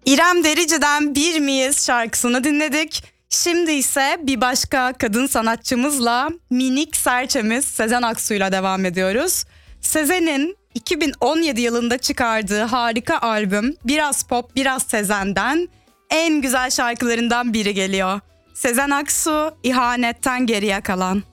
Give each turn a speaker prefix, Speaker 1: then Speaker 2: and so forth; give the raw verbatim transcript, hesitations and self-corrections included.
Speaker 1: İrem Derici'den Bir Miyiz şarkısını dinledik. Şimdi ise bir başka kadın sanatçımızla, minik serçemiz Sezen Aksu'yla devam ediyoruz. Sezen'in iki bin on yedi yılında çıkardığı harika albüm Biraz Pop Biraz Sezen'den en güzel şarkılarından biri geliyor. Sezen Aksu, İhanetten Geriye Kalan.